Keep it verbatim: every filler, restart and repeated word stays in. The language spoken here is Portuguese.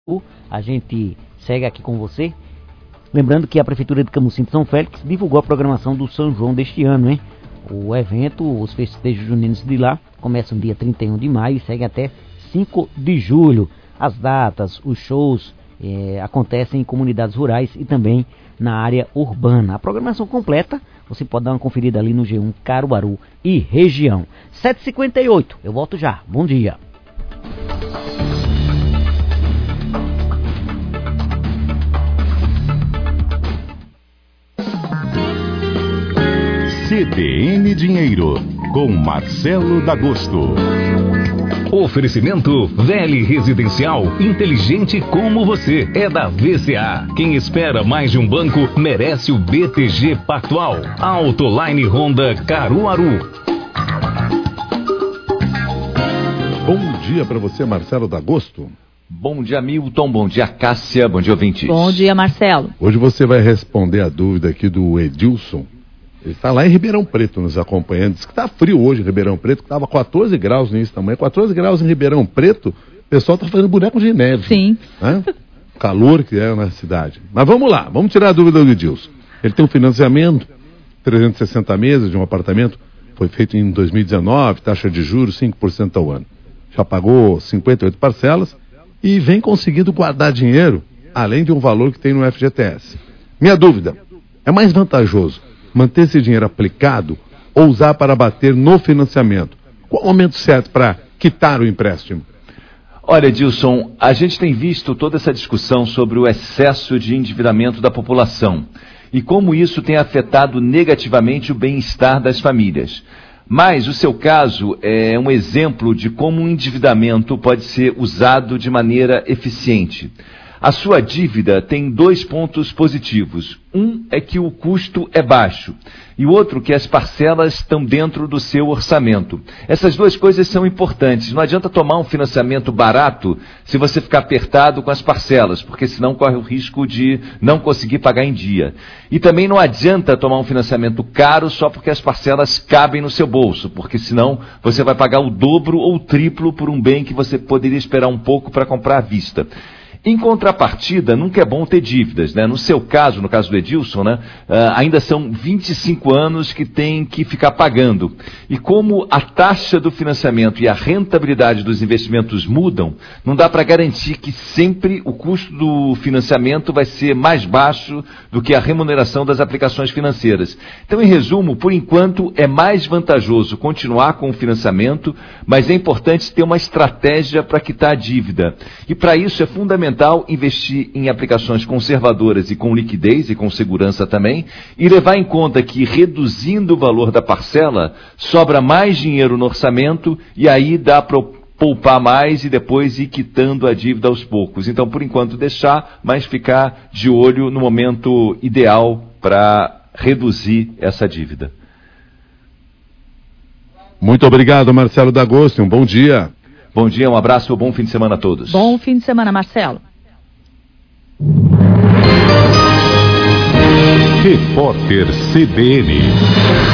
A gente segue aqui com você. Lembrando que a Prefeitura de Camusim de São Félix divulgou a programação do São João deste ano, hein? O evento, os festejos juninos de lá, começam dia trinta e um de maio e seguem até cinco de julho. As datas, os shows é, acontecem em comunidades rurais e também na área urbana. A programação completa, você pode dar uma conferida ali no G um Caruaru e região. sete e cinquenta e oito, eu volto já. Bom dia. C B N Dinheiro, com Marcelo D'Agosto. Oferecimento V L Residencial, inteligente como você, é da V C A. Quem espera mais de um banco, merece o B T G Pactual. Autoline Honda Caruaru. Bom dia para você, Marcelo D'Agosto. Bom dia, Milton. Bom dia, Cássia. Bom dia, ouvintes. Bom dia, Marcelo. Hoje você vai responder a dúvida aqui do Edilson. Ele está lá em Ribeirão Preto nos acompanhando. Diz que está frio hoje em Ribeirão Preto, que estava quatorze graus no início da manhã. quatorze graus em Ribeirão Preto, o pessoal está fazendo boneco de neve. Sim. Né? Calor que é na cidade. Mas vamos lá, vamos tirar a dúvida do Edilson. Ele tem um financiamento, trezentos e sessenta meses de um apartamento, foi feito em dois mil e dezenove, taxa de juros cinco por cento ao ano. Já pagou cinquenta e oito parcelas e vem conseguindo guardar dinheiro, além de um valor que tem no F G T S. Minha dúvida, é mais vantajoso manter esse dinheiro aplicado ou usar para bater no financiamento? Qual o momento certo para quitar o empréstimo? Olha, Edilson, a gente tem visto toda essa discussão sobre o excesso de endividamento da população e como isso tem afetado negativamente o bem-estar das famílias. Mas o seu caso é um exemplo de como o endividamento pode ser usado de maneira eficiente. A sua dívida tem dois pontos positivos. Um é que o custo é baixo e o outro que as parcelas estão dentro do seu orçamento. Essas duas coisas são importantes. Não adianta tomar um financiamento barato se você ficar apertado com as parcelas, porque senão corre o risco de não conseguir pagar em dia. E também não adianta tomar um financiamento caro só porque as parcelas cabem no seu bolso, porque senão você vai pagar o dobro ou o triplo por um bem que você poderia esperar um pouco para comprar à vista. Em contrapartida, nunca é bom ter dívidas, né? No seu caso, no caso do Edilson, né, uh, ainda são vinte e cinco anos que tem que ficar pagando. E como a taxa do financiamento e a rentabilidade dos investimentos mudam, não dá para garantir que sempre o custo do financiamento vai ser mais baixo do que a remuneração das aplicações financeiras. Então, em resumo, por enquanto é mais vantajoso continuar com o financiamento, mas é importante ter uma estratégia para quitar a dívida. E para isso é fundamental investir em aplicações conservadoras e com liquidez e com segurança também, e levar em conta que reduzindo o valor da parcela, sobra mais dinheiro no orçamento e aí dá para poupar mais e depois ir quitando a dívida aos poucos. Então, por enquanto, deixar, mas ficar de olho no momento ideal para reduzir essa dívida. Muito obrigado, Marcelo D'Agosto. Um bom dia. Bom dia, um abraço, bom fim de semana a todos. Bom fim de semana, Marcelo. Repórter C B N.